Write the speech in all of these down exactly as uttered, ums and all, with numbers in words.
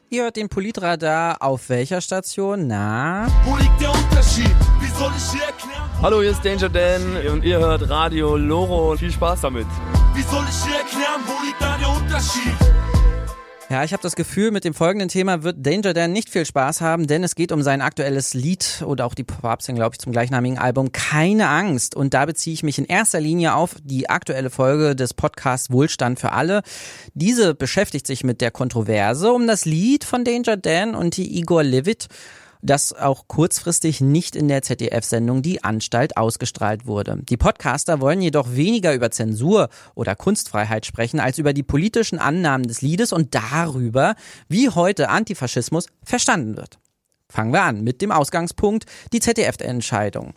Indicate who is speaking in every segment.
Speaker 1: Ihr hört den Politradar auf welcher Station? Na?
Speaker 2: Wo liegt der Unterschied? Wie soll ich dir erklären?
Speaker 3: Hallo, hier ist Danger Dan und ihr hört Radio Loro. Viel Spaß damit.
Speaker 2: Wie soll ich dir erklären? Wo liegt da der Unterschied?
Speaker 1: Ja, ich habe das Gefühl, mit dem folgenden Thema wird Danger Dan nicht viel Spaß haben, denn es geht um sein aktuelles Lied oder auch die Pop-Up-Single, glaube ich, zum gleichnamigen Album Keine Angst. Und da beziehe ich mich in erster Linie auf die aktuelle Folge des Podcasts Wohlstand für alle. Diese beschäftigt sich mit der Kontroverse um das Lied von Danger Dan und die Igor Levit, das auch kurzfristig nicht in der Z D F-Sendung Die Anstalt ausgestrahlt wurde. Die Podcaster wollen jedoch weniger über Zensur oder Kunstfreiheit sprechen, als über die politischen Annahmen des Liedes und darüber, wie heute Antifaschismus verstanden wird. Fangen wir an mit dem Ausgangspunkt, die Z D F-Entscheidung.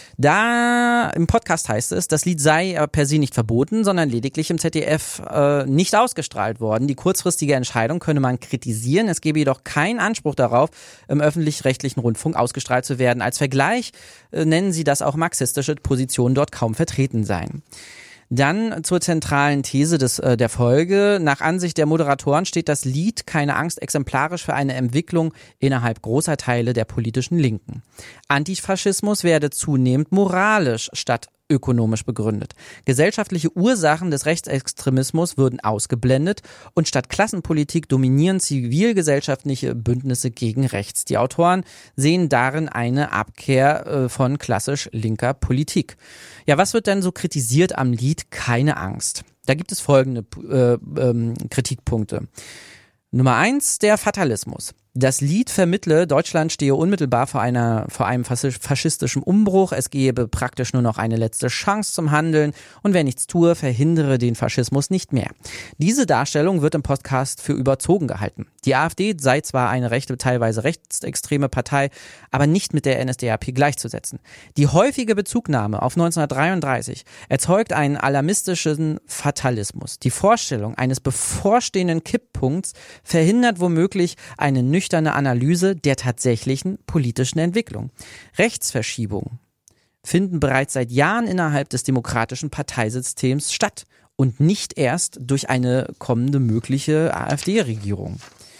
Speaker 1: Da im Podcast heißt es, das Lied sei per se nicht verboten, sondern lediglich im Z D F äh, nicht ausgestrahlt worden. Die kurzfristige Entscheidung könne man kritisieren. Es gebe jedoch keinen Anspruch darauf, im öffentlich-rechtlichen Rundfunk ausgestrahlt zu werden. Als Vergleich äh, nennen sie, dass auch marxistische Positionen dort kaum vertreten seien. Dann zur zentralen These des, äh, der Folge. Nach Ansicht der Moderatoren steht das Lied Keine Angst exemplarisch für eine Entwicklung innerhalb großer Teile der politischen Linken. Antifaschismus werde zunehmend moralisch statt ökonomisch begründet. Gesellschaftliche Ursachen des Rechtsextremismus würden ausgeblendet und statt Klassenpolitik dominieren zivilgesellschaftliche Bündnisse gegen rechts. Die Autoren sehen darin eine Abkehr äh, von klassisch linker Politik. Ja, was wird denn so kritisiert am Lied Keine Angst? Da gibt es folgende äh, ähm, Kritikpunkte. Nummer eins, der Fatalismus. Das Lied vermittle, Deutschland stehe unmittelbar vor einer, vor einem faschistischen Umbruch. Es gebe praktisch nur noch eine letzte Chance zum Handeln und wer nichts tue, verhindere den Faschismus nicht mehr. Diese Darstellung wird im Podcast für überzogen gehalten. Die AfD sei zwar eine rechte, teilweise rechtsextreme Partei, aber nicht mit der N S D A P gleichzusetzen. Die häufige Bezugnahme auf neunzehnhundertdreiunddreißig erzeugt einen alarmistischen Fatalismus. Die Vorstellung eines bevorstehenden Kipppunkts verhindert womöglich eine nüchterne Analyse der tatsächlichen politischen Entwicklung. Rechtsverschiebungen finden bereits seit Jahren innerhalb des demokratischen Parteisystems statt und nicht erst durch eine kommende mögliche AfD-Regierung.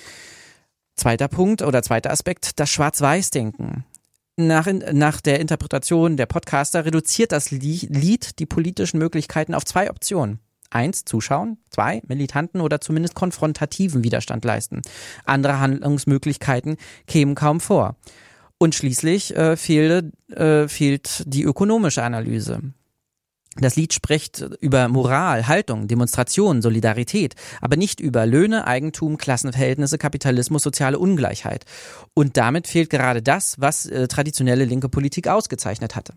Speaker 1: Zweiter Punkt oder zweiter Aspekt, das Schwarz-Weiß-Denken. Nach, nach der Interpretation der Podcaster reduziert das Lied die politischen Möglichkeiten auf zwei Optionen. Eins, zuschauen. Zwei, militanten oder zumindest konfrontativen Widerstand leisten. Andere Handlungsmöglichkeiten kämen kaum vor. Und schließlich äh, fehle, äh, fehlt die ökonomische Analyse. Das Lied spricht über Moral, Haltung, Demonstration, Solidarität, aber nicht über Löhne, Eigentum, Klassenverhältnisse, Kapitalismus, soziale Ungleichheit. Und damit fehlt gerade das, was äh, traditionelle linke Politik ausgezeichnet hatte.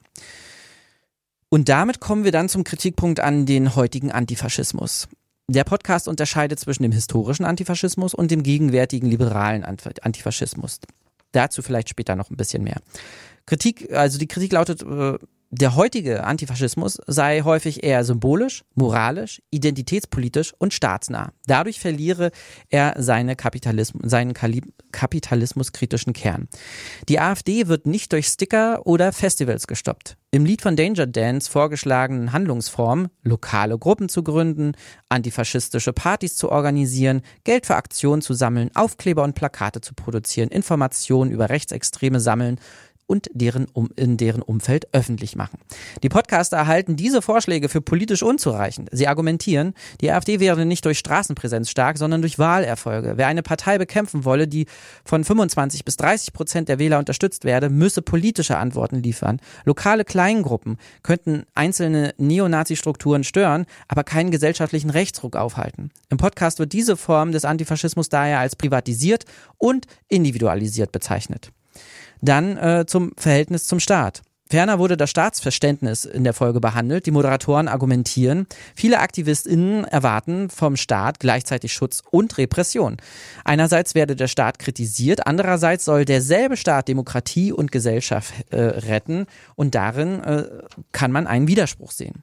Speaker 1: Und damit kommen wir dann zum Kritikpunkt an den heutigen Antifaschismus. Der Podcast unterscheidet zwischen dem historischen Antifaschismus und dem gegenwärtigen liberalen Antifaschismus. Dazu vielleicht später noch ein bisschen mehr. Kritik, also die Kritik lautet, der heutige Antifaschismus sei häufig eher symbolisch, moralisch, identitätspolitisch und staatsnah. Dadurch verliere er seine Kapitalism, seinen kapitalismuskritischen Kern. Die AfD wird nicht durch Sticker oder Festivals gestoppt. Im Lied von Danger Dans vorgeschlagenen Handlungsformen, lokale Gruppen zu gründen, antifaschistische Partys zu organisieren, Geld für Aktionen zu sammeln, Aufkleber und Plakate zu produzieren, Informationen über Rechtsextreme sammeln und deren um, in deren Umfeld öffentlich machen. Die Podcaster erhalten diese Vorschläge für politisch unzureichend. Sie argumentieren, die AfD wäre nicht durch Straßenpräsenz stark, sondern durch Wahlerfolge. Wer eine Partei bekämpfen wolle, die von fünfundzwanzig bis dreißig Prozent der Wähler unterstützt werde, müsse politische Antworten liefern. Lokale Kleingruppen könnten einzelne Neonazi-Strukturen stören, aber keinen gesellschaftlichen Rechtsruck aufhalten. Im Podcast wird diese Form des Antifaschismus daher als privatisiert und individualisiert bezeichnet. Dann äh, zum Verhältnis zum Staat. Ferner wurde das Staatsverständnis in der Folge behandelt. Die Moderatoren argumentieren, viele AktivistInnen erwarten vom Staat gleichzeitig Schutz und Repression. Einerseits werde der Staat kritisiert, andererseits soll derselbe Staat Demokratie und Gesellschaft äh, retten und darin äh, kann man einen Widerspruch sehen.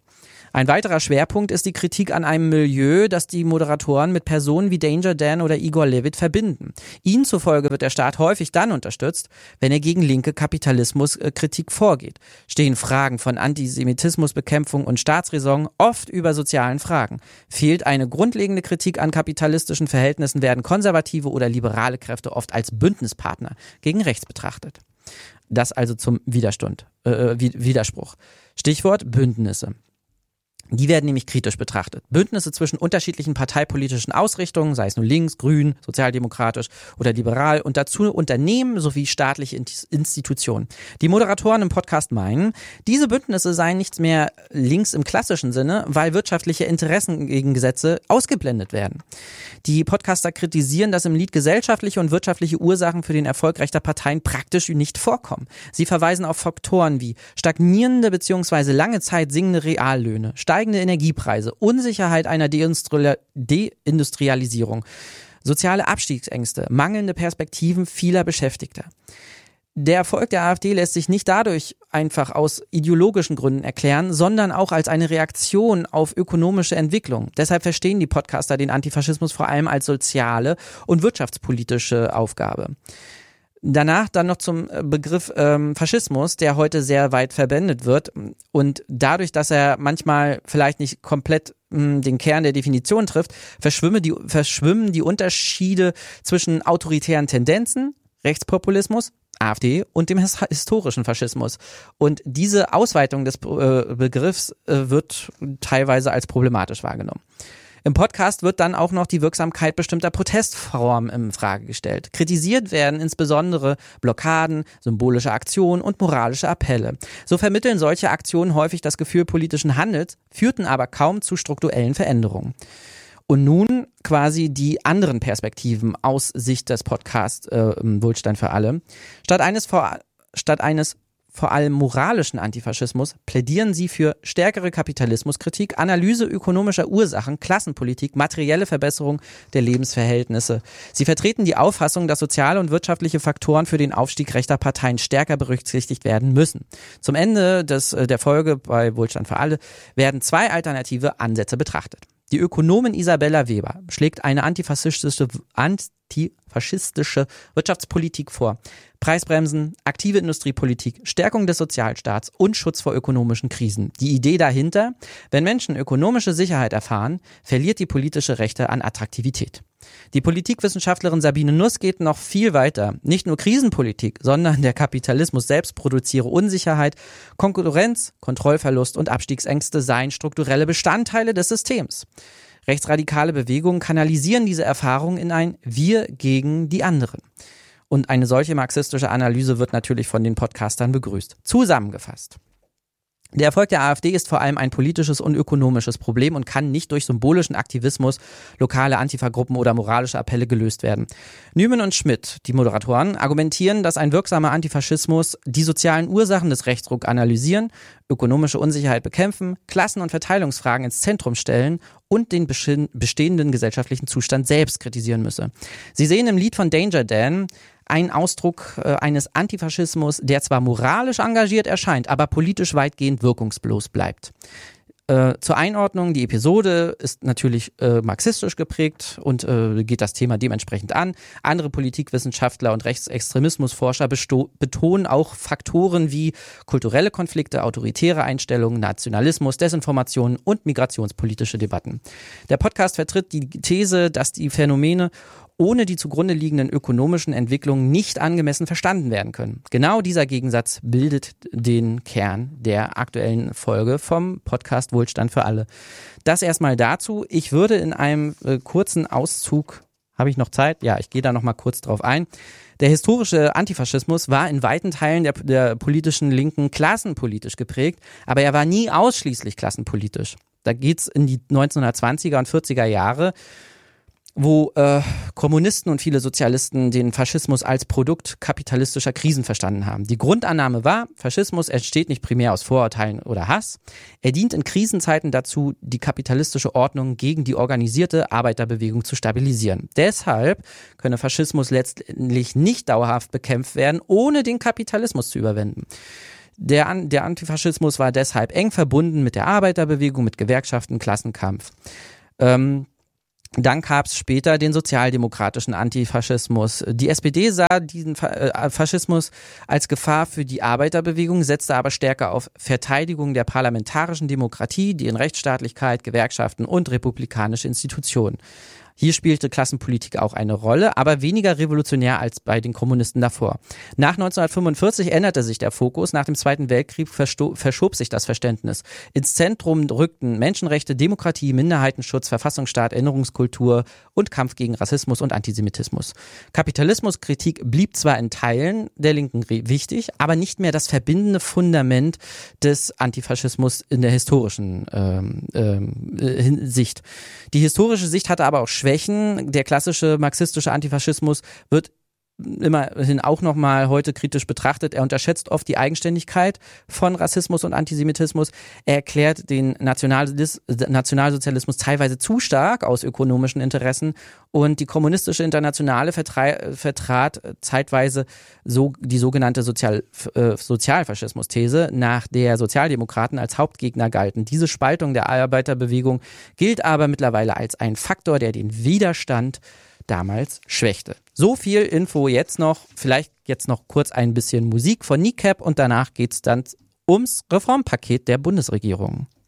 Speaker 1: Ein weiterer Schwerpunkt ist die Kritik an einem Milieu, das die Moderatoren mit Personen wie Danger Dan oder Igor Levit verbinden. Ihnen zufolge wird der Staat häufig dann unterstützt, wenn er gegen linke Kapitalismuskritik vorgeht. Stehen Fragen von Antisemitismusbekämpfung und Staatsräson oft über sozialen Fragen. Fehlt eine grundlegende Kritik an kapitalistischen Verhältnissen, werden konservative oder liberale Kräfte oft als Bündnispartner gegen rechts betrachtet. Das also zum Widerstand, äh, Widerspruch. Stichwort Bündnisse. Die werden nämlich kritisch betrachtet. Bündnisse zwischen unterschiedlichen parteipolitischen Ausrichtungen, sei es nun links, grün, sozialdemokratisch oder liberal, und dazu Unternehmen sowie staatliche Institutionen. Die Moderatoren im Podcast meinen, diese Bündnisse seien nichts mehr links im klassischen Sinne, weil wirtschaftliche Interessengegensätze ausgeblendet werden. Die Podcaster kritisieren, dass im Lied gesellschaftliche und wirtschaftliche Ursachen für den Erfolg rechter Parteien praktisch nicht vorkommen. Sie verweisen auf Faktoren wie stagnierende bzw. lange Zeit sinkende Reallöhne, steigende Energiepreise, Unsicherheit einer Deindustrialisierung, soziale Abstiegsängste, mangelnde Perspektiven vieler Beschäftigter. Der Erfolg der AfD lässt sich nicht dadurch einfach aus ideologischen Gründen erklären, sondern auch als eine Reaktion auf ökonomische Entwicklung. Deshalb verstehen die Podcaster den Antifaschismus vor allem als soziale und wirtschaftspolitische Aufgabe. Danach dann noch zum Begriff ähm, Faschismus, der heute sehr weit verwendet wird, und dadurch, dass er manchmal vielleicht nicht komplett mh, den Kern der Definition trifft, verschwimmen die, verschwimmen die Unterschiede zwischen autoritären Tendenzen, Rechtspopulismus, AfD, und dem his- historischen Faschismus. Und diese Ausweitung des äh, Begriffs äh, wird teilweise als problematisch wahrgenommen. Im Podcast wird dann auch noch die Wirksamkeit bestimmter Protestformen in Frage gestellt. Kritisiert werden insbesondere Blockaden, symbolische Aktionen und moralische Appelle. So vermitteln solche Aktionen häufig das Gefühl politischen Handels, führten aber kaum zu strukturellen Veränderungen. Und nun quasi die anderen Perspektiven aus Sicht des Podcasts äh, Wohlstand für alle. Statt eines vor, statt eines vor allem moralischen Antifaschismus plädieren sie für stärkere Kapitalismuskritik, Analyse ökonomischer Ursachen, Klassenpolitik, materielle Verbesserung der Lebensverhältnisse. Sie vertreten die Auffassung, dass soziale und wirtschaftliche Faktoren für den Aufstieg rechter Parteien stärker berücksichtigt werden müssen. Zum Ende des, der Folge bei Wohlstand für alle werden zwei alternative Ansätze betrachtet. Die Ökonomin Isabella Weber schlägt eine antifaschistische, antifaschistische Wirtschaftspolitik vor. Preisbremsen, aktive Industriepolitik, Stärkung des Sozialstaats und Schutz vor ökonomischen Krisen. Die Idee dahinter: Wenn Menschen ökonomische Sicherheit erfahren, verliert die politische Rechte an Attraktivität. Die Politikwissenschaftlerin Sabine Nuss geht noch viel weiter. Nicht nur Krisenpolitik, sondern der Kapitalismus selbst produziere Unsicherheit, Konkurrenz, Kontrollverlust und Abstiegsängste seien strukturelle Bestandteile des Systems. Rechtsradikale Bewegungen kanalisieren diese Erfahrungen in ein Wir gegen die anderen. Und eine solche marxistische Analyse wird natürlich von den Podcastern begrüßt. Zusammengefasst: Der Erfolg der AfD ist vor allem ein politisches und ökonomisches Problem und kann nicht durch symbolischen Aktivismus, lokale Antifa-Gruppen oder moralische Appelle gelöst werden. Nüman und Schmidt, die Moderatoren, argumentieren, dass ein wirksamer Antifaschismus die sozialen Ursachen des Rechtsrucks analysieren, ökonomische Unsicherheit bekämpfen, Klassen- und Verteilungsfragen ins Zentrum stellen und den bestehenden gesellschaftlichen Zustand selbst kritisieren müsse. Sie sehen im Lied von Danger Dan ein Ausdruck äh, eines Antifaschismus, der zwar moralisch engagiert erscheint, aber politisch weitgehend wirkungslos bleibt. Äh, zur Einordnung: Die Episode ist natürlich äh, marxistisch geprägt und äh, geht das Thema dementsprechend an. Andere Politikwissenschaftler und Rechtsextremismusforscher besto- betonen auch Faktoren wie kulturelle Konflikte, autoritäre Einstellungen, Nationalismus, Desinformation und migrationspolitische Debatten. Der Podcast vertritt die These, dass die Phänomene ohne die zugrunde liegenden ökonomischen Entwicklungen nicht angemessen verstanden werden können. Genau dieser Gegensatz bildet den Kern der aktuellen Folge vom Podcast Wohlstand für alle. Das erstmal dazu. Ich würde in einem äh, kurzen Auszug, habe ich noch Zeit? Ja, ich gehe da noch mal kurz drauf ein. Der historische Antifaschismus war in weiten Teilen der, der politischen Linken klassenpolitisch geprägt, aber er war nie ausschließlich klassenpolitisch. Da geht's in die neunzehnhundertzwanziger und vierziger Jahre, wo äh, Kommunisten und viele Sozialisten den Faschismus als Produkt kapitalistischer Krisen verstanden haben. Die Grundannahme war, Faschismus entsteht nicht primär aus Vorurteilen oder Hass. Er dient in Krisenzeiten dazu, die kapitalistische Ordnung gegen die organisierte Arbeiterbewegung zu stabilisieren. Deshalb könne Faschismus letztendlich nicht dauerhaft bekämpft werden, ohne den Kapitalismus zu überwinden. Der, der Antifaschismus war deshalb eng verbunden mit der Arbeiterbewegung, mit Gewerkschaften, Klassenkampf. Ähm, Dann gab es später den sozialdemokratischen Antifaschismus. Die S P D sah diesen Faschismus als Gefahr für die Arbeiterbewegung, setzte aber stärker auf Verteidigung der parlamentarischen Demokratie, die in Rechtsstaatlichkeit, Gewerkschaften und republikanische Institutionen. Hier spielte Klassenpolitik auch eine Rolle, aber weniger revolutionär als bei den Kommunisten davor. Nach neunzehnhundertfünfundvierzig änderte sich der Fokus. Nach dem Zweiten Weltkrieg versto- verschob sich das Verständnis. Ins Zentrum rückten Menschenrechte, Demokratie, Minderheitenschutz, Verfassungsstaat, Erinnerungskultur und Kampf gegen Rassismus und Antisemitismus. Kapitalismuskritik blieb zwar in Teilen der Linken wichtig, aber nicht mehr das verbindende Fundament des Antifaschismus in der historischen ähm, ähm, Sicht. Die historische Sicht hatte aber auch Schwächen. Der klassische marxistische Antifaschismus wird immerhin auch nochmal heute kritisch betrachtet. Er unterschätzt oft die Eigenständigkeit von Rassismus und Antisemitismus. Er erklärt den Nationalis- Nationalsozialismus teilweise zu stark aus ökonomischen Interessen und die kommunistische Internationale vertrei- vertrat zeitweise so die sogenannte Sozial- äh, Sozialfaschismus-These, nach der Sozialdemokraten als Hauptgegner galten. Diese Spaltung der Arbeiterbewegung gilt aber mittlerweile als ein Faktor, der den Widerstand damals schwächte. So viel Info jetzt noch, vielleicht jetzt noch kurz ein bisschen Musik von Kneecap und danach geht's dann ums Reformpaket der Bundesregierung.